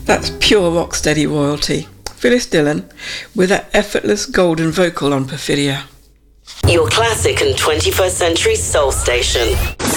That's pure rocksteady royalty. Phyllis Dillon with that effortless golden vocal on Perfidia. Your classic and 21st century soul station.